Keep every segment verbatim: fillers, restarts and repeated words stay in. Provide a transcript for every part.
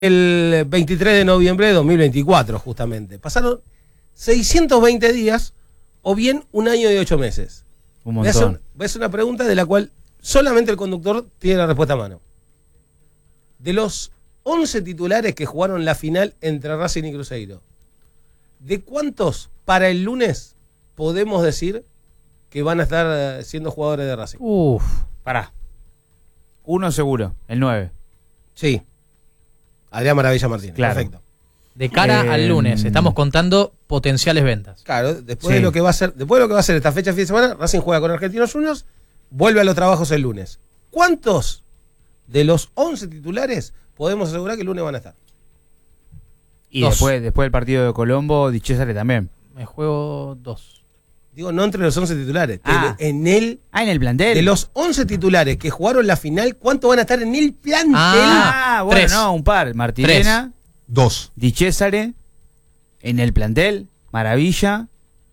El veintitrés de noviembre de dos mil veinticuatro, justamente. Pasaron seiscientos veinte días o bien un año y ocho meses. Un montón. Voy a hacer una pregunta de la cual solamente el conductor tiene la respuesta a mano. De los once titulares que jugaron la final entre Racing y Cruzeiro, ¿de cuántos para el lunes podemos decir que van a estar siendo jugadores de Racing? Uf, pará. Uno seguro, el nueve. Sí. Adrián Maravilla Martínez. Claro. Perfecto. De cara Eh, al lunes, estamos contando potenciales ventas. Claro, después Sí. de lo que va a ser, después de lo que va a ser esta fecha de fin de semana, Racing juega con Argentinos Juniors, vuelve a los trabajos el lunes. ¿Cuántos de los once titulares podemos asegurar que el lunes van a estar? Y Dos. después, después del partido de Colombo, Di Cesare también. Me juego dos. Digo, no entre los once titulares, Ah. en el Ah, en el plantel. de los once titulares que jugaron la final, ¿cuántos van a estar en el plantel? Ah, bueno, Tres. no, un par. Martirena, Dos. Di Cesare, en el plantel, Maravilla.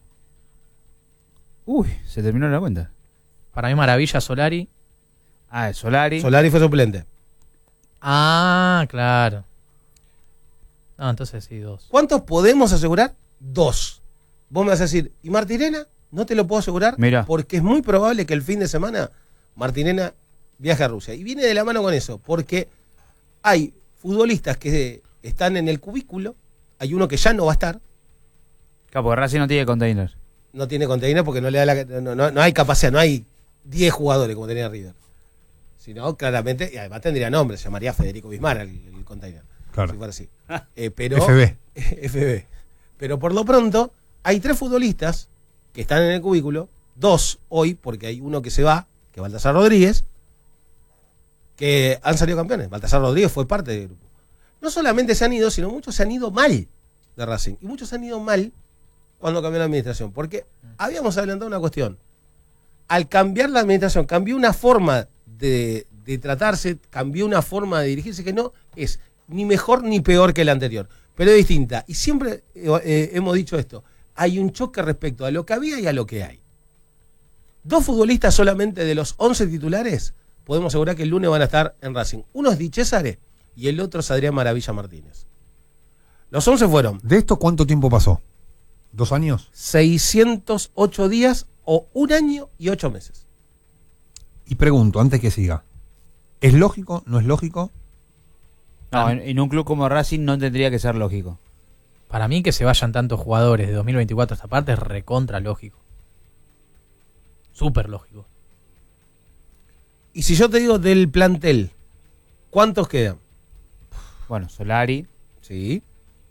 Uy, se terminó la cuenta. Para mí Maravilla, Solari. Ah, Solari. Solari fue suplente. Ah, claro. No, entonces sí, dos. ¿Cuántos podemos asegurar? Dos. Vos me vas a decir, ¿y Martirena? No te lo puedo asegurar Mirá. porque es muy probable que el fin de semana Martirena viaje a Rusia. Y viene de la mano con eso, porque hay futbolistas que están en el cubículo, hay uno que ya no va a estar, Capo, Racing no tiene container. no tiene container porque no le da la, no, no- no hay capacidad, no hay diez jugadores como tenía River. Sino, claramente, y además tendría nombre, se llamaría Federico Bismar el, el container. Claro. Si fuera así. Eh, pero, F B. F B. Pero por lo pronto, hay tres futbolistas que están en el cubículo, dos hoy, porque hay uno que se va, que es Baltasar Rodríguez, que han salido campeones. Baltasar Rodríguez fue parte del grupo. No solamente se han ido, sino muchos se han ido mal de Racing. Y muchos se han ido mal cuando cambió la administración. Porque habíamos adelantado una cuestión. Al cambiar la administración, cambió una forma de, de tratarse, cambió una forma de dirigirse que no es ni mejor ni peor que la anterior, pero es distinta. Y siempre eh, eh, hemos dicho esto, hay un choque respecto a lo que había y a lo que hay. Dos futbolistas solamente de los once titulares podemos asegurar que el lunes van a estar en Racing. Uno es Di Cesare y el otro es Adrián Maravilla Martínez. Los once fueron ¿De esto cuánto tiempo pasó? ¿Dos años? seiscientos ocho días o un año y ocho meses. Y pregunto, antes que siga, ¿es lógico? ¿No es lógico? No, en, en un club como Racing no tendría que ser lógico. Para mí que se vayan tantos jugadores de dos mil veinticuatro a esta parte es recontra lógico. Súper lógico. Y si yo te digo del plantel, ¿cuántos quedan? Bueno, Solari, Sí,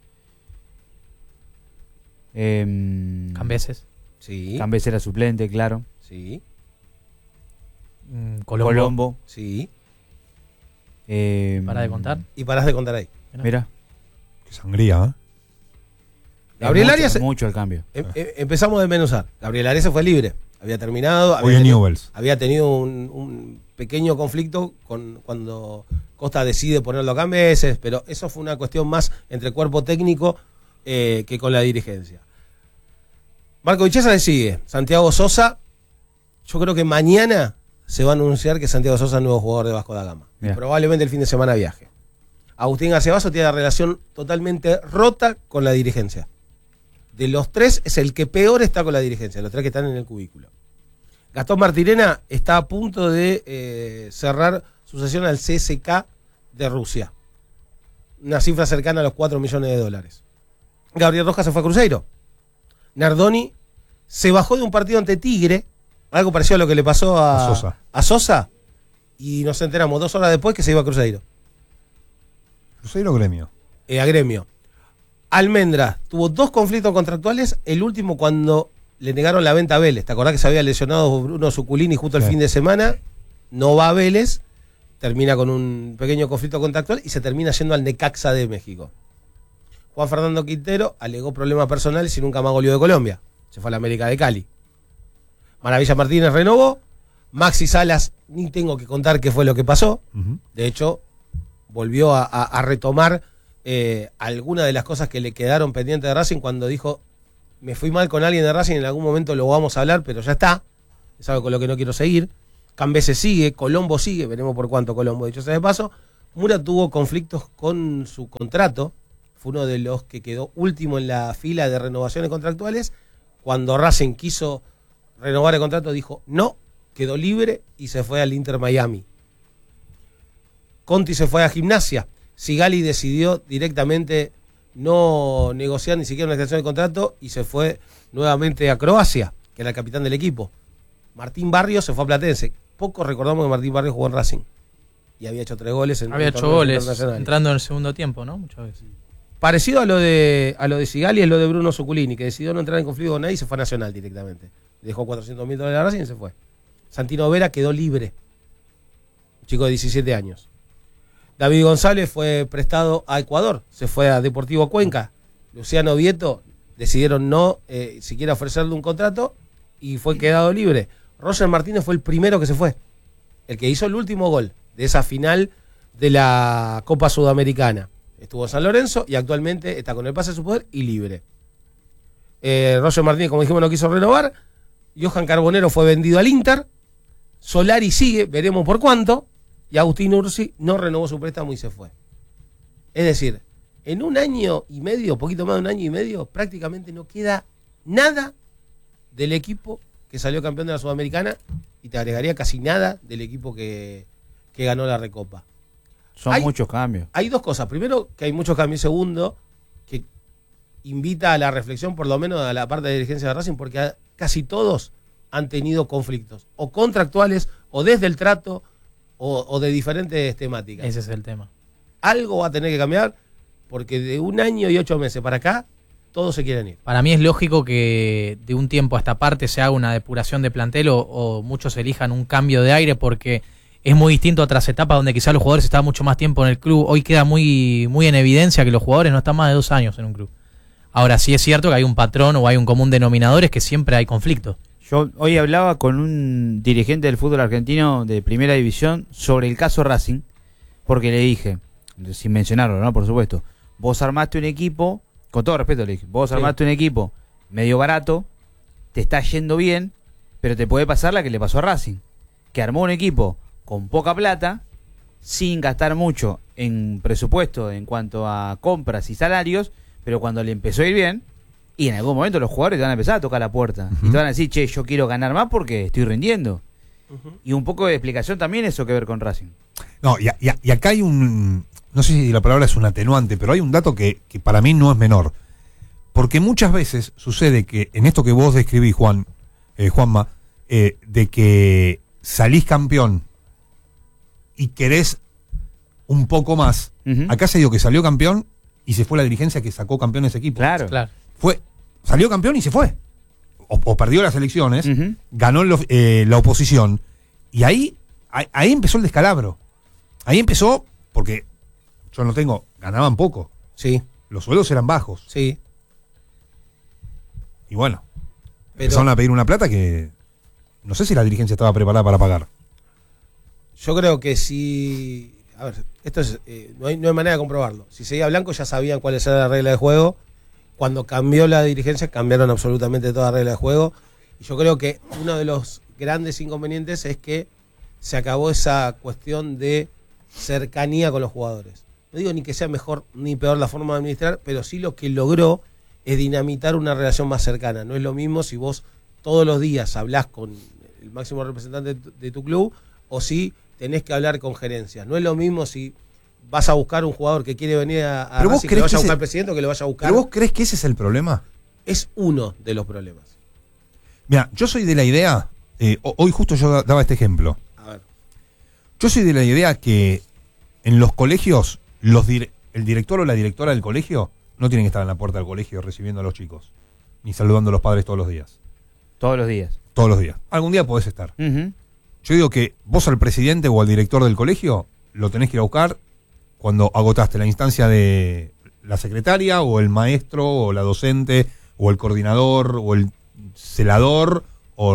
eh, Cambeses, sí, Cambés era suplente, claro. sí, mm, Colombo. Colombo. sí. eh, ¿Para de contar? Y parás de contar ahí. Mira. Qué sangría, ¿eh? Gabriel Es mucho, Arias- es mucho el cambio. Em- em- empezamos a desmenuzar. Gabriel Arias se fue libre. Había terminado. Hoy Había en tenido, Newell's. había tenido un, un pequeño conflicto con cuando Costa decide ponerlo acá meses, pero eso fue una cuestión más entre cuerpo técnico eh, que con la dirigencia. Marco Di Cesare sigue. Santiago Sosa, yo creo que mañana se va a anunciar que Santiago Sosa es el nuevo jugador de Vasco da Gama. Y Mirá. probablemente el fin de semana viaje. Agustín Garciabaso tiene la relación totalmente rota con la dirigencia. De los tres es el que peor está con la dirigencia, los tres que están en el cubículo. Gastón Martirena está a punto de eh, cerrar su sesión al C S K de Rusia. Una cifra cercana a los cuatro millones de dólares. Gabriel Rojas se fue a Cruzeiro. Nardoni se bajó de un partido ante Tigre, algo parecido a lo que le pasó a, A Sosa. a Sosa, y nos enteramos dos horas después que se iba a Cruzeiro. Cruzeiro Gremio. Eh, a Gremio. Almendra tuvo dos conflictos contractuales, el último cuando le negaron la venta a Vélez. ¿Te acordás que se había lesionado Bruno Zuculini justo el Sí. fin de semana? No va a Vélez, termina con un pequeño conflicto contractual y se termina yendo al Necaxa de México. Juan Fernando Quintero alegó problemas personales y nunca más goleó de Colombia. Se fue a la América de Cali. Maravilla Martínez renovó. Maxi Salas, ni tengo que contar qué fue lo que pasó. Ujú. De hecho, volvió a, a- a retomar eh, algunas de las cosas que le quedaron pendientes de Racing cuando dijo, me fui mal con alguien de Racing, en algún momento lo vamos a hablar, pero ya está. Es algo con lo que no quiero seguir. Cambeses sigue, Colombo sigue, veremos por cuánto Colombo, dicho sea de paso. Mura tuvo conflictos con su contrato, fue uno de los que quedó último en la fila de renovaciones contractuales. Cuando Racing quiso renovar el contrato dijo no, quedó libre y se fue al Inter Miami. Conti se fue a Gimnasia. Sigali decidió directamente no negociar ni siquiera una extensión de contrato y se fue nuevamente a Croacia, que era el capitán del equipo. Martín Barrios se fue a Platense. Poco recordamos que Martín Barrios jugó en Racing y había hecho tres goles en había hecho goles entrando en el segundo tiempo, ¿no? Muchas veces. Parecido a lo de a lo de Sigali es lo de Bruno Zuculini, que decidió no entrar en conflicto con nadie y se fue a Nacional directamente. Dejó cuatrocientos mil dólares a Racing y se fue. Santino Vera quedó libre, un chico de diecisiete años. David González fue prestado a Ecuador, se fue a Deportivo Cuenca. Luciano Vieto decidieron no eh, siquiera ofrecerle un contrato y fue quedado libre. Roger Martínez fue el primero que se fue, el que hizo el último gol de esa final de la Copa Sudamericana. Estuvo en San Lorenzo y actualmente está con el pase de su poder y libre. Eh, Roger Martínez, como dijimos, no quiso renovar. Johan Carbonero fue vendido al Inter. Solari sigue, veremos por cuánto. Y Agustín Ursi no renovó su préstamo y se fue. Es decir, en un año y medio, poquito más de un año y medio, prácticamente no queda nada del equipo que salió campeón de la Sudamericana y te agregaría casi nada del equipo que, que ganó la Recopa. Son hay, muchos cambios. Hay dos cosas. Primero, que hay muchos cambios. Segundo, que invita a la reflexión, por lo menos a la parte de dirigencia de Racing, porque a, casi todos han tenido conflictos, o contractuales, o desde el trato, o, o de diferentes temáticas. Ese es el tema. Algo va a tener que cambiar, porque de un año y ocho meses para acá, todos se quieren ir. Para mí es lógico que de un tiempo a esta parte se haga una depuración de plantel o, o muchos elijan un cambio de aire, porque es muy distinto a otras etapas donde quizás los jugadores estaban mucho más tiempo en el club. Hoy queda muy, muy en evidencia que los jugadores no están más de dos años en un club. Ahora sí es cierto que hay un patrón o hay un común denominador, es que siempre hay conflicto. Yo hoy hablaba con un dirigente del fútbol argentino de primera división sobre el caso Racing, porque le dije, sin mencionarlo, ¿no? Por supuesto, vos armaste un equipo, con todo respeto le dije, vos armaste sí. un equipo medio barato, te está yendo bien, pero te puede pasar la que le pasó a Racing, que armó un equipo con poca plata, sin gastar mucho en presupuesto en cuanto a compras y salarios, pero cuando le empezó a ir bien, y en algún momento los jugadores te van a empezar a tocar la puerta. Uh-huh. Y te van a decir, che, yo quiero ganar más porque estoy rindiendo. Uh-huh. Y un poco de explicación también eso que ver con Racing. No, y, y, y acá hay un, no sé si la palabra es un atenuante, pero hay un dato que, que para mí no es menor. Porque muchas veces sucede que en esto que vos describís, Juan, eh, Juanma, eh, de que salís campeón y querés un poco más, uh-huh. acá se dio que salió campeón y se fue la dirigencia que sacó campeón ese equipo. Claro, claro. Fue, salió campeón y se fue. O, o perdió las elecciones, uh-huh. ganó lo, eh, la oposición, y ahí, ahí, ahí empezó el descalabro. Ahí empezó, porque yo no tengo, ganaban poco. Sí. Los sueldos eran bajos. Sí. Y bueno, Pero, empezaron a pedir una plata que no sé si la dirigencia estaba preparada para pagar. Yo creo que si... A ver, esto es, eh, no, hay, no hay manera de comprobarlo. Si seguía Blanco ya sabían cuáles eran las reglas de juego. Cuando cambió la dirigencia cambiaron absolutamente todas las reglas de juego. Y yo creo que uno de los grandes inconvenientes es que se acabó esa cuestión de cercanía con los jugadores. No digo ni que sea mejor ni peor la forma de administrar, pero sí lo que logró es dinamitar una relación más cercana. No es lo mismo si vos todos los días hablás con el máximo representante de tu club o si tenés que hablar con gerencias. No es lo mismo si vas a buscar un jugador que quiere venir a, a Racing, que le vaya a buscar al presidente o que le vaya a buscar. ¿Pero vos crees que ese es el problema? Es uno de los problemas. Mira, yo soy de la idea, eh, hoy justo yo daba este ejemplo. A ver. Yo soy de la idea que en los colegios, los dir- el director o la directora del colegio no tienen que estar en la puerta del colegio recibiendo a los chicos, ni saludando a los padres todos los días. Todos los días. Todos los días. Algún día podés estar. Uh-huh. Yo digo que vos al presidente o al director del colegio lo tenés que ir a buscar cuando agotaste la instancia de la secretaria o el maestro o la docente o el coordinador o el celador o,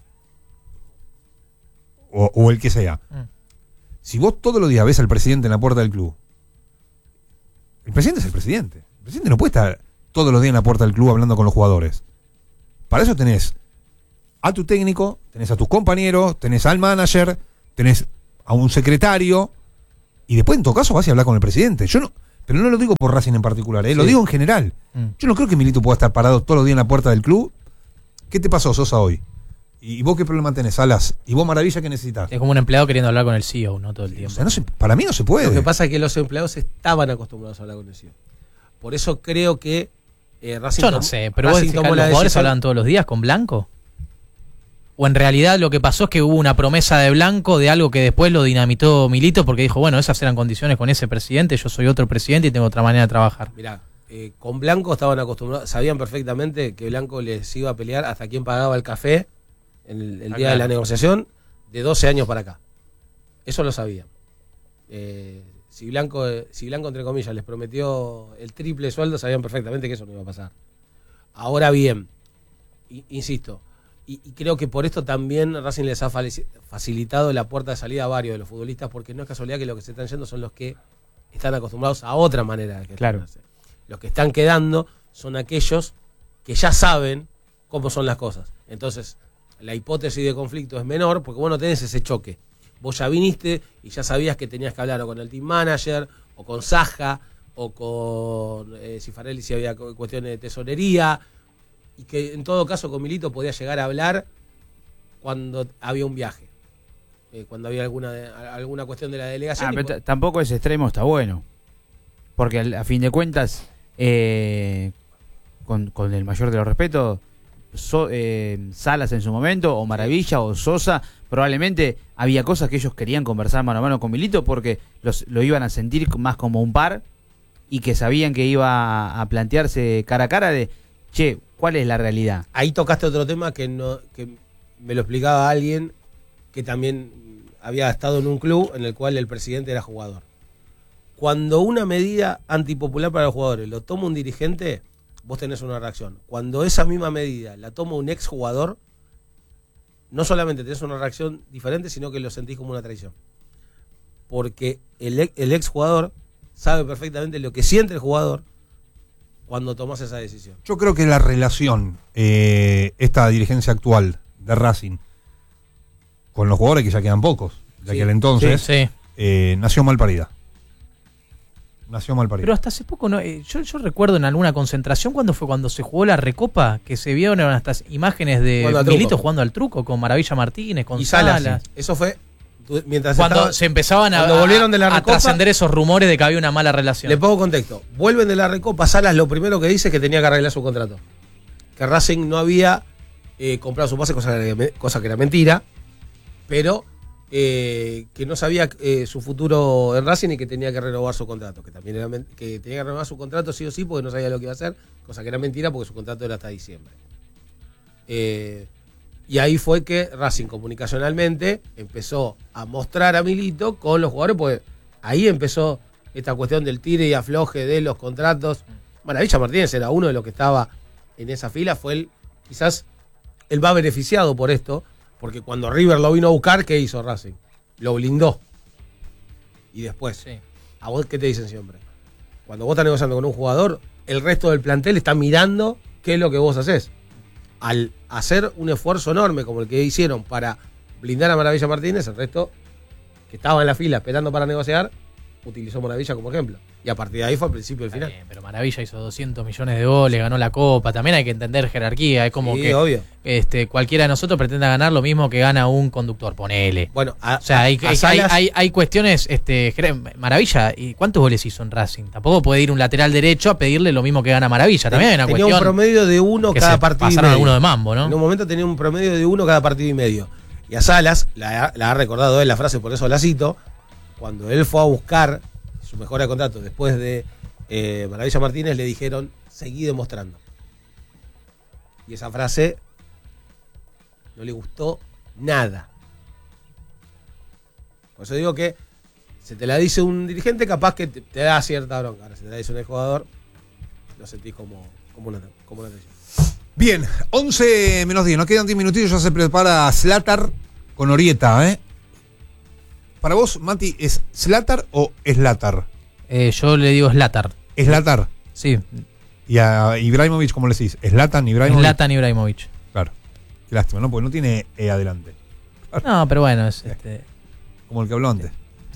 o, o el que sea. Mm. Si vos todos los días ves al presidente en la puerta del club, el presidente es el presidente. El presidente no puede estar todos los días en la puerta del club hablando con los jugadores. Para eso tenés a tu técnico, tenés a tus compañeros, tenés al manager, tenés a un secretario y después en todo caso vas a hablar con el presidente. Yo no, pero no lo digo por Racing en particular, ¿eh? Lo Sí. digo en general. Mm. Yo no creo que Milito pueda estar parado todos los días en la puerta del club. ¿Qué te pasó, Sosa, hoy? ¿Y vos qué problema tenés, Salas? ¿Y vos, Maravilla, qué necesitas? Es como un empleado queriendo hablar con el C E O, ¿no? Todo el O tiempo. sea, no se- para mí no se puede. Lo que pasa es que los empleados estaban acostumbrados a hablar con el C E O. Por eso creo que eh, Racing Yo no tom- sé, pero vos Racing decís que tomó los la jugadores decisión. hablaban todos los días con Blanco. O en realidad lo que pasó es que hubo una promesa de Blanco de algo que después lo dinamitó Milito porque dijo, bueno, esas eran condiciones con ese presidente, yo soy otro presidente y tengo otra manera de trabajar. Mirá, eh, con Blanco estaban acostumbrados, sabían perfectamente que Blanco les iba a pelear hasta quién pagaba el café en el, el Ah, día de claro. la negociación de doce años para acá. Eso lo sabían. Eh, si Blanco, eh, si Blanco, entre comillas, les prometió el triple sueldo, sabían perfectamente que eso no iba a pasar. Ahora bien, i- insisto, y, y creo que por esto también Racing les ha falici- facilitado la puerta de salida a varios de los futbolistas, porque no es casualidad que los que se están yendo son los que están acostumbrados a otra manera de Claro. gestionarse. Los que están quedando son aquellos que ya saben cómo son las cosas. Entonces, la hipótesis de conflicto es menor porque vos no tenés ese choque. Vos ya viniste y ya sabías que tenías que hablar o con el team manager, o con Saja, o con eh, Cifarelli si había cu- cuestiones de tesorería, y que en todo caso con Milito podía llegar a hablar cuando había un viaje, eh, cuando había alguna de- alguna cuestión de la delegación. Ah, y pero po- t- tampoco ese extremo está bueno. Porque al- a fin de cuentas, eh, con, con el mayor de los respetos, So- eh, Salas en su momento, o Maravilla, o Sosa, probablemente había cosas que ellos querían conversar mano a mano con Milito porque los, lo iban a sentir más como un par y que sabían que iba a, a plantearse cara a cara de, che, ¿cuál es la realidad? Ahí tocaste otro tema que no que me lo explicaba alguien que también había estado en un club en el cual el presidente era jugador. Cuando una medida antipopular para los jugadores lo toma un dirigente, vos tenés una reacción. Cuando esa misma medida la toma un exjugador, no solamente tenés una reacción diferente, sino que lo sentís como una traición. Porque el, ex- el exjugador sabe perfectamente lo que siente el jugador cuando tomás esa decisión. Yo creo que la relación, eh, esta dirigencia actual de Racing, con los jugadores que ya quedan pocos, de Sí, aquel entonces, Sí. eh, nació mal parida. Nació mal parida. Pero hasta hace poco, no, eh, yo, yo recuerdo en alguna concentración, cuando fue cuando se jugó la Recopa, que se vieron estas imágenes de Jugando al truco. Milito jugando al truco con Maravilla Martínez, con Y Salas, Salas. sí. Eso fue tu- mientras Cuando estaba- se empezaban a, cuando volvieron de la a- a Recopa, trascender esos rumores de que había una mala relación. le pongo contexto. Vuelven de la Recopa, Salas lo primero que dice es que tenía que arreglar su contrato. Que Racing no había eh, comprado su pase, cosa que, cosa que era mentira, pero eh, que no sabía eh, su futuro en Racing y que tenía que renovar su contrato. Que también era men- que tenía que renovar su contrato sí o sí porque no sabía lo que iba a hacer, cosa que era mentira porque su contrato era hasta diciembre. Eh, y ahí fue que Racing comunicacionalmente empezó a mostrar a Milito con los jugadores, pues ahí empezó esta cuestión del tire y afloje de los contratos. Maravilla Martínez era uno de los que estaba en esa fila, fue el, quizás él va beneficiado por esto, porque cuando River lo vino a buscar, ¿qué hizo Racing? Lo blindó. Y después, Sí. ¿a vos qué te dicen siempre? Cuando vos estás negociando con un jugador, el resto del plantel está mirando qué es lo que vos haces. Al hacer un esfuerzo enorme como el que hicieron para blindar a Maravilla Martínez, el resto que estaba en la fila esperando para negociar, utilizó Maravilla como ejemplo. Y a partir de ahí fue al principio del Está final. bien, pero Maravilla hizo doscientos millones de goles, ganó la Copa. También hay que entender jerarquía. Es como Sí, que obvio. este, cualquiera de nosotros pretenda ganar lo mismo que gana un conductor, ponele. Bueno, a, O sea, hay, a hay, Salas- hay, hay- hay cuestiones, este, jer- Maravilla, ¿y cuántos goles hizo en Racing? Tampoco puede ir un lateral derecho a pedirle lo mismo que gana Maravilla. También hay una tenía cuestión un promedio de uno que cada se partido y pasaron medio. algunos de mambo, En un ¿no? momento tenía un promedio de uno cada partido y medio. Y a Salas, la, ha- la ha recordado él la frase, por eso la cito, cuando él fue a buscar su mejora de contrato después de eh, Maravilla Martínez, le dijeron, seguí demostrando. Y esa frase no le gustó nada. Por eso digo que se te la dice un dirigente, capaz que te, te da cierta bronca. Ahora, si te la dice un jugador, lo sentís como, como una, como una traición. Bien, once menos diez, nos quedan diez minutitos, ya se prepara Zlatar con Orieta, ¿eh? Para vos, Mati, ¿es Zlatar o Slatar? Eh, yo le digo Zlatar. Zlatar. Sí, Y a Ibrahimovic, ¿cómo le decís? Zlatan, Ibrahimovic. Zlatan Ibrahimovic. Claro. Qué lástima, ¿no? Porque no tiene E adelante. No, pero bueno, es este. Como el que habló antes.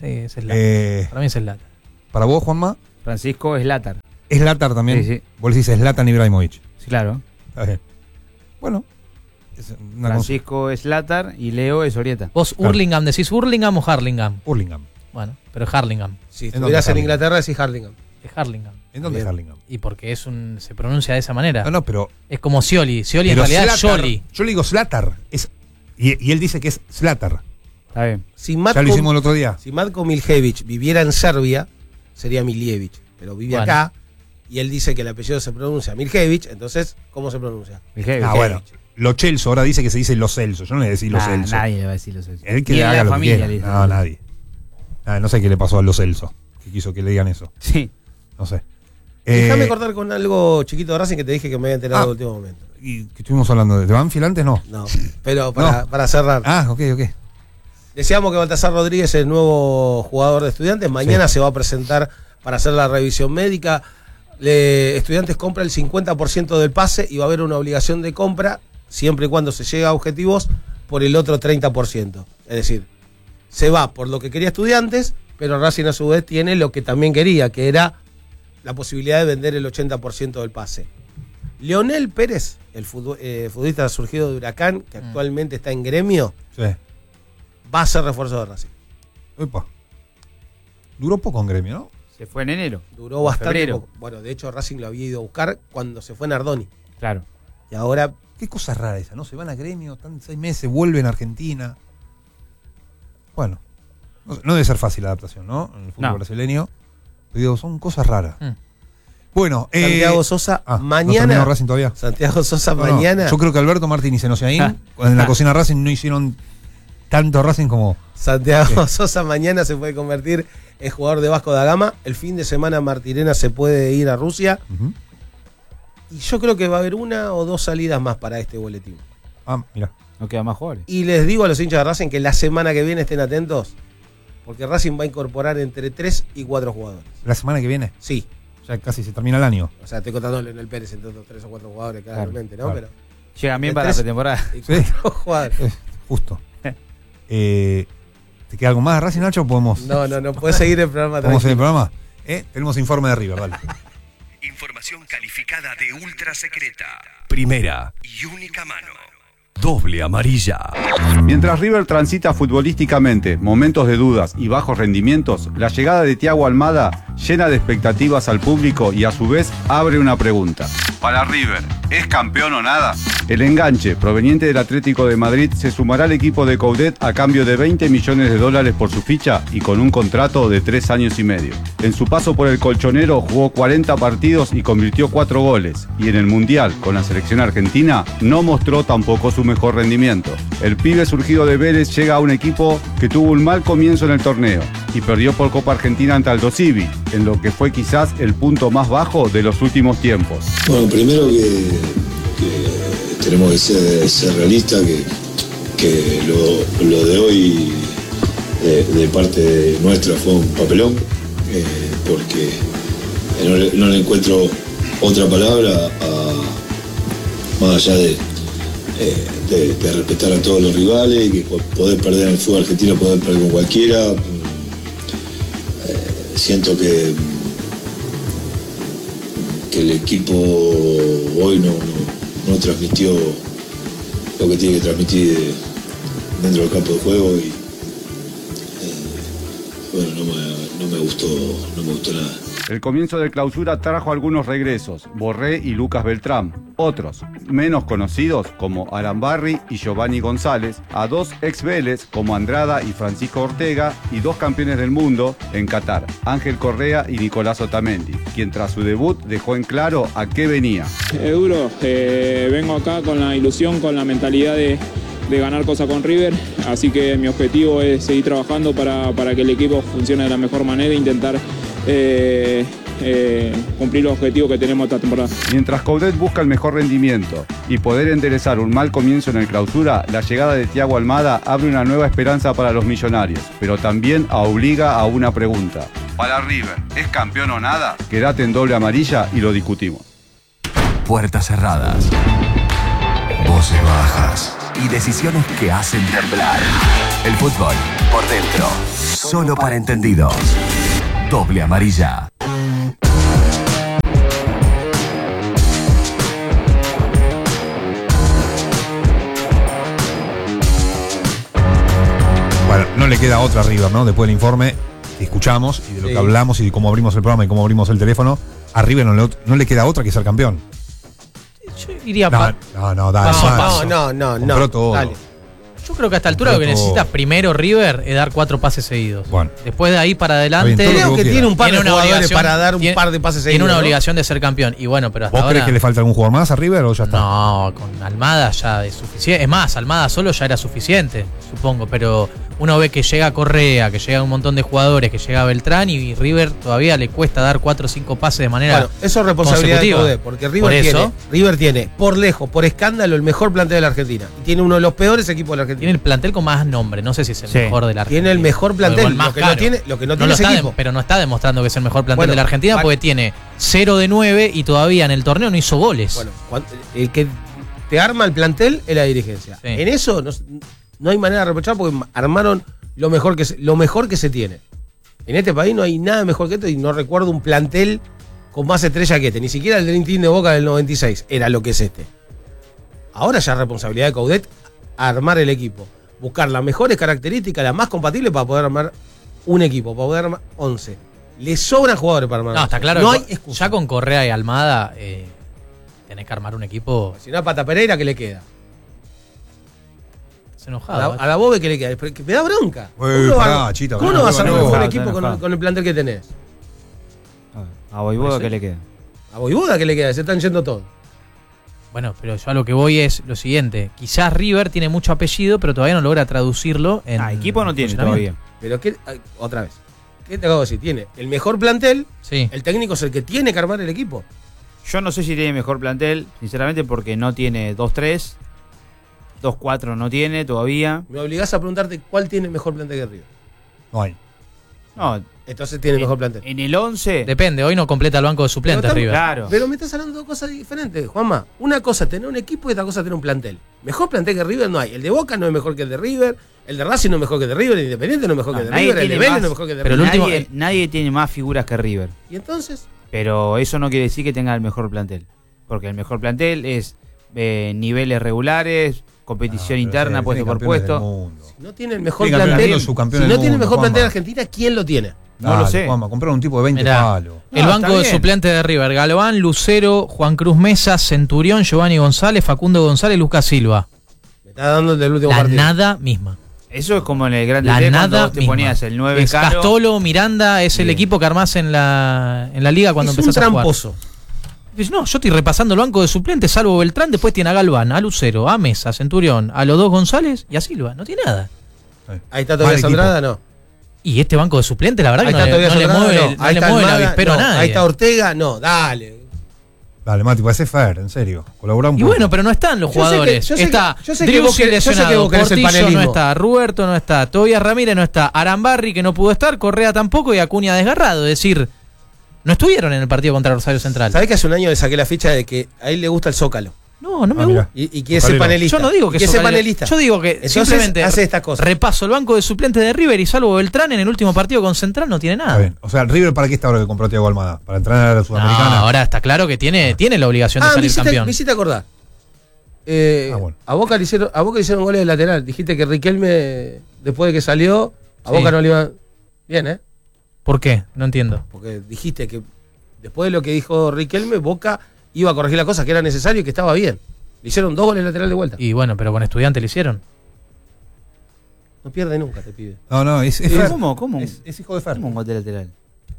Sí, es Zlatan. Eh, Para mí es Zlatan. para vos, Juanma, Francisco Slatar. es Zlatan también. Sí, sí. Vos decís Zlatan Ibrahimovic. Sí, claro. Está bien. Bueno, es una Francisco Slatar y Leo es Orieta. ¿Vos Claro. Hurlingham decís Hurlingham o Harlingham? consulta. Hurlingham. Bueno, pero Harlingham. Si ¿En estuvieras en dónde Inglaterra, decís Harlingham. Es Harlingham. ¿En dónde es Bien. Hurlingham? Y porque es un se pronuncia de esa manera. No, no, pero. Es como Scioli. Scioli en pero realidad es Zlatar- Scioli. Yo le digo Zlatar. Es, y, y él dice que es Zlatar. Está bien. Si Ya Matko, lo hicimos el otro día. si Matko Miljevic viviera en Serbia, sería Miljevic. Pero vive Bueno. acá y él dice que el apellido se pronuncia Miljevic. Entonces, ¿cómo se pronuncia? Miguel, Ah, Miguel. bueno. Lo Celso ahora dice que se dice Los Celso. Yo no le decía Los Nah, Celso. nadie le va a decir los Celso. Él que Ni le en haga la lo que familia quiera. le dice. No, nadie. Ah, no sé qué le pasó a Los Celso. Que quiso que le digan eso. Sí. No sé. Déjame Eh, cortar con algo chiquito de Racing que te dije que me había enterado Ah. en el último momento. y que estuvimos hablando de, ¿de Banfield antes? No. No, pero para, No. para cerrar. Ah, ok, ok. Decíamos que Baltasar Rodríguez es el nuevo jugador de Estudiantes. Mañana Sí. se va a presentar para hacer la revisión médica. Le, Estudiantes compra el cincuenta por ciento del pase y va a haber una obligación de compra, siempre y cuando se llegue a objetivos, por el otro treinta por ciento. Es decir, se va por lo que quería Estudiantes, pero Racing a su vez tiene lo que también quería, que era la posibilidad de vender el ochenta por ciento del pase. Leonel Pérez, el futbol- eh, futbolista surgido de Huracán, que Mm. actualmente está en Gremio, Sí. va a ser refuerzo de Racing. Opa. Duró poco en Gremio, ¿no? Se fue en enero. Duró En bastante febrero. poco. Bueno, de hecho Racing lo había ido a buscar cuando se fue Nardoni. Claro. Y ahora, Qué cosa rara esa, ¿no? Se van a Gremio, están seis meses, vuelven a Argentina. Bueno, no, no debe ser fácil la adaptación, ¿no? En el fútbol No. brasileño. Pero digo, son cosas raras. Mm. Bueno, eh, Santiago Sosa, ah, ¿no mañana. terminó Racing todavía? Santiago Sosa, No, no, mañana. yo creo que Alberto Martín y Senosiaín, Ah. en la cocina Racing no hicieron tanto Racing como. Santiago Sí. Sosa mañana se puede convertir en jugador de Vasco da Gama. El fin de semana Martirena se puede ir a Rusia. Ujú. Y yo creo que va a haber una o dos salidas más para este boletín. Ah, mira. No quedan más jugadores. Y les digo a los hinchas de Racing que la semana que viene estén atentos, porque Racing va a incorporar entre tres y cuatro jugadores. La semana que viene, Sí, ya casi se termina el año. o sea, estoy contando a Leonel Pérez entre los tres o cuatro jugadores, claramente, ¿no? claro. Llegan bien De para la tres- pretemporada. Pero y cuatro jugadores. Eh, justo. Eh, ¿Te queda algo más de Racing, Nacho? ¿Podemos, No, no, no puede seguir el programa ¿podemos seguir el tranquilo. programa? Eh, tenemos informe de River, dale. Información calificada de ultra secreta. Primera y única mano. Doble amarilla. Mientras River transita futbolísticamente momentos de dudas y bajos rendimientos, la llegada de Thiago Almada llena de expectativas al público y a su vez abre una pregunta. Para River, ¿es campeón o nada? El enganche, proveniente del Atlético de Madrid, se sumará al equipo de Coudet a cambio de veinte millones de dólares por su ficha y con un contrato de tres años y medio. En su paso por el colchonero jugó cuarenta partidos y convirtió cuatro goles, y en el Mundial con la selección argentina no mostró tampoco su mejor rendimiento. El pibe surgido de Vélez llega a un equipo que tuvo un mal comienzo en el torneo y perdió por Copa Argentina ante Aldo Civi, en lo que fue quizás el punto más bajo de los últimos tiempos. Bueno, primero que, que tenemos que ser, ser realistas, que, que lo, lo de hoy de, de parte nuestra fue un papelón, eh, porque no le, no le encuentro otra palabra a, más allá de, eh, de, de respetar a todos los rivales, y que poder perder en el fútbol argentino, poder perder con cualquiera. Eh, siento que que el equipo hoy no, no, no transmitió lo que tiene que transmitir dentro del campo de juego, y eh, bueno, no me, no me gustó, no me gustó nada. El comienzo de clausura trajo algunos regresos, Borré y Lucas Beltrán. Otros, menos conocidos, como Arambarri y Giovanni González, a dos ex Vélez como Andrada y Francisco Ortega, y dos campeones del mundo en Qatar, Ángel Correa y Nicolás Otamendi, quien tras su debut dejó en claro a qué venía. Es duro, eh, vengo acá con la ilusión, con la mentalidad de, de ganar cosas con River, así que mi objetivo es seguir trabajando para, para que el equipo funcione de la mejor manera e intentar eh, eh, cumplir los objetivos que tenemos esta temporada. Mientras Coudet busca el mejor rendimiento y poder enderezar un mal comienzo en el clausura, la llegada de Thiago Almada abre una nueva esperanza para los millonarios, pero también obliga a una pregunta. Para River, ¿es campeón o nada? Quédate en doble amarilla y lo discutimos. Puertas cerradas. voces bajas y decisiones que hacen temblar. El fútbol, por dentro, solo para entendidos. Doble amarilla. Bueno, no le queda otra a River, ¿no? Después del informe que escuchamos y de lo Sí. que hablamos y de cómo abrimos el programa y cómo abrimos el teléfono, a River no le, no le queda otra que ser campeón. Yo iría No, pa- no, no, dale. No, Max. no, no, no, Compró no. todo. Dale. Yo creo que a esta altura lo que Compró todo. necesita primero River es dar cuatro pases seguidos. Bueno. Después de ahí para adelante. Está bien, todo lo Creo vos que quieras. tiene un par Tiene de una jugadores obligación- para dar un tiene- par de pases Tiene seguidos. una ¿no? obligación de ser campeón. Y bueno, pero hasta ¿Vos ahora. crees que le falta algún jugador más a River o ya está? No, con Almada ya es suficiente. Es más, Almada solo ya era suficiente, supongo. Pero uno ve que llega Correa, que llega un montón de jugadores, que llega Beltrán y River todavía le cuesta dar cuatro o cinco pases de manera. Bueno, eso es responsabilidad de consecutiva. Coudet, porque River Por eso- tiene, River tiene, por lejos, por escándalo, el mejor plantel de la Argentina. Y tiene uno de los peores equipos de la Argentina. Tiene el plantel con más nombre. No sé si es el Sí. mejor de la Argentina. Tiene el mejor plantel, O el más lo que no caro. tiene- lo que no No tiene lo ese está equipo. de- pero no está demostrando que es el mejor plantel Bueno, de la Argentina va- porque tiene cero de nueve y todavía en el torneo no hizo goles. Bueno, cuan- el que te arma el plantel es la dirigencia. Sí. En eso no, no hay manera de reprochar porque armaron lo mejor que se, lo mejor que se tiene. En este país no hay nada mejor que esto y no recuerdo un plantel con más estrella que este. Ni siquiera el Dream Team de Boca del noventa y seis era lo que es este. Ahora ya es responsabilidad de Coudet armar el equipo. Buscar las mejores características, las más compatibles para poder armar un equipo, para poder armar once. Le sobran jugadores para armar no, once. está claro No que hay con- excusa. ya con Correa y Almada eh, tenés que armar un equipo. Si no a Pata Pereira, ¿qué le queda? Es A enojado. la, a la Bobe que le queda, pero que me da bronca. Eh, ¿Cómo no pará, vas- Chita, ¿Cómo pará, no vas a no, armar no, mejor no, equipo no, con, no. el- con el plantel que tenés? A Voivoda, Parece- ¿qué le queda? A Voivoda que le queda, se están yendo todos. Bueno, pero yo a lo que voy es lo siguiente. Quizás River tiene mucho apellido, pero todavía no logra traducirlo en. Ah, equipo no tiene todavía. Pero qué, ay, otra vez. ¿Qué te acabo de decir? Tiene el mejor plantel, Sí. el técnico es el que tiene que armar el equipo. Yo no sé si tiene mejor plantel, sinceramente, porque no tiene dos tres, dos cuatro no tiene todavía. Me obligás a preguntarte cuál tiene el mejor plantel que River. No hay. No, Entonces tiene el en, mejor plantel. en el once, Depende, hoy no completa el banco de suplentes Pero River. claro. Pero me estás hablando de dos cosas diferentes, Juanma. Una cosa es tener un equipo y otra cosa es tener un plantel. Mejor plantel que River no hay. El de Boca no es mejor que el de River, el de Racing no es mejor que el de River, el de Independiente no es mejor No, que el de nadie River, el de tiene Vélez más. no es mejor que el de Pero River. el último- nadie, nadie tiene más figuras que River. Y entonces, Pero eso no quiere decir que tenga el mejor plantel. Porque el mejor plantel es eh, niveles regulares, competición Ah, interna, pero puesto tiene por campeones del puesto. mundo. si no tiene el mejor Tiene campeón del plantel, mundo, subcampeón si del no tiene el mundo, mejor plantel de Juanma. Argentina, ¿quién lo tiene? No lo sé. Juanma, compraron un tipo de veinte Mirá. palos. El No, banco está de bien. suplentes de River: Galván, Lucero, Juan Cruz Mesa, Centurión, Giovanni González, Facundo González, Lucas Silva. Me está dando el del último La partido. nada misma. Eso es como en el Grande La T cuando nada vos te misma. ponías el nueve Es caro. Castolo, Miranda, es el Bien. equipo que armás en la, en la liga cuando es un empezás a jugar. tramposo. Dice, no, yo estoy repasando el banco de suplentes, salvo Beltrán, después tiene a Galván, a Lucero, a Mesa, a Centurión, a los dos González y a Silva. No tiene nada. Ahí está todavía Mal Sandrada, no. Y este banco de suplentes, la verdad Ahí que está no, le, todavía no le Sandrada, mueve, no. no Ahí le está mueve el Almada, avispero no. a nadie. Ahí está Ortega, no, dale. Dale, Mati, parece fair, en serio. Colabora un Y poco. bueno, pero no están los Yo sé que- jugadores. yo sé está que- yo sé que Driussi vos querés- yo sé que lesionado, vos querés el Portillo no panelismo. está, Ruberto no está, Tobias Ramírez no está, Arambarri que no pudo estar, Correa tampoco y Acuña desgarrado. Es decir, no estuvieron en el partido contra Rosario Central. ¿Sabés que hace un año le saqué la ficha de que a él le gusta el Zócalo? No, no me Ah, gusta. mirá. Y, y quiere ser Zocalero. panelista. Yo no digo que Y quiere ser Zocalero- panelista. Yo digo que Entonces simplemente hace estas cosas. repaso el banco de suplentes de River y salvo Beltrán en el último partido con Central no tiene nada. Está bien. O sea, River, ¿para qué está ahora que compró a Thiago Almada? ¿Para entrenar a la No, Sudamericana? ahora está claro que tiene, tiene la obligación de Ah, me salir hiciste, campeón. me hiciste acordar. Eh, Ah, bueno. a, Boca le hicieron, a Boca le hicieron goles de lateral. Dijiste que Riquelme, después de que salió, a Sí. Boca no le iba bien, ¿eh? ¿Por qué? No entiendo. Porque dijiste que después de lo que dijo Riquelme, Boca iba a corregir las cosas que era necesario y que estaba bien. Le hicieron dos goles de lateral de vuelta. Y bueno, pero con Estudiantes le hicieron. No pierde nunca, te pide. No, no, es, es Pero Fer. ¿Cómo? ¿Cómo? Es, es hijo de Fer. ¿Cómo un gol de lateral?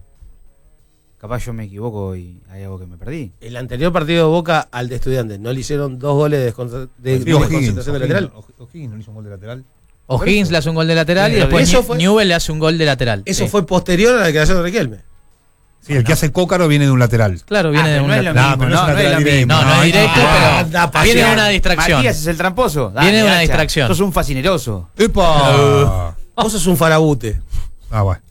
Capaz yo me equivoco y hay algo que me perdí. El anterior partido de Boca al de Estudiantes, ¿no le hicieron dos goles de, descontra- de, Sí, de O'Higgins, desconcentración de lateral? O'Higgins, O'Higgins no le hizo un gol de lateral. O'Higgins le hace un gol de lateral y Pero después eso New- fue- Newell le hace un gol de lateral. Eso Sí. fue posterior a la declaración de Riquelme. Sí, el que hace Cócaro viene de un lateral. Claro, viene Ah, de pero un no es lo lateral. No, pero no es un no, no es lateral lo directo. mismo. No, no es Ay, directo, ah, pero anda, viene de pasión. una distracción. Matías es el tramposo. Dale, Viene de una hacha. distracción. Sos un fascineroso. ¡Epa! Vos sos un farabute. Ah, bueno.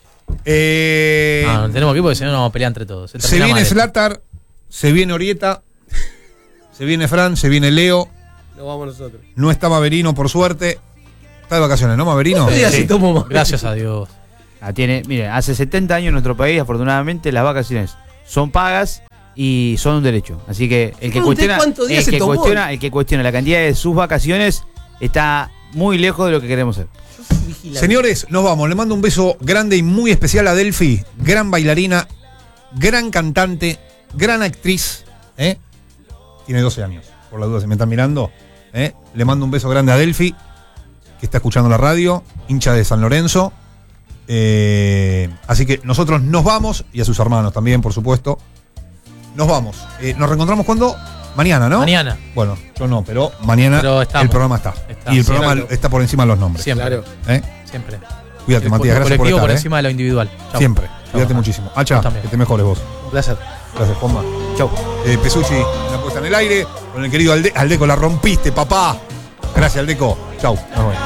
Eh, No, no tenemos equipo porque si no nos vamos a pelear entre todos. Se se termina viene mal esto. Zlatar, se viene Orieta, se viene Fran, se viene Leo, Nos vamos nosotros. No está Maverino, por suerte. Está de vacaciones, ¿no, Maverino? ¿Cuántos días Sí. se tomó más? Gracias a Dios. Ah, tiene, mire, hace setenta años en nuestro país, afortunadamente, las vacaciones son pagas y son un derecho. Así que el que Pregunté cuestiona, cuántos días el se que tomó. cuestiona, el que cuestiona la cantidad de sus vacaciones está muy lejos de lo que queremos ser. Yo soy vigilante. Señores, nos vamos. Le mando un beso grande y muy especial a Delphi, gran bailarina, gran cantante, gran actriz. ¿eh? Tiene doce años, por la duda, si me están mirando. ¿eh? Le mando un beso grande a Delphi, que está escuchando la radio, hincha de San Lorenzo. Eh, así que nosotros nos vamos, y a sus hermanos también, por supuesto. Nos vamos. Eh, ¿Nos reencontramos cuándo? Mañana, ¿no? Mañana. Bueno, yo no, pero mañana Pero estamos. el programa está. Está. y el Sí, programa claro. está por encima de los nombres. Siempre. Claro. ¿eh? Siempre. Cuídate, El Matías, gracias por colectivo estar. por ¿eh? encima de lo individual. Chau. Siempre. Cuídate Chau. muchísimo. Hacha, Vos también. que te mejores vos. Un placer. Gracias, Juanma. Chau. Eh, Pesucci, una puesta en el aire. Con el querido Alde Aldeco, la rompiste, papá. Gracias, Aldeco. Chau. Nos vemos.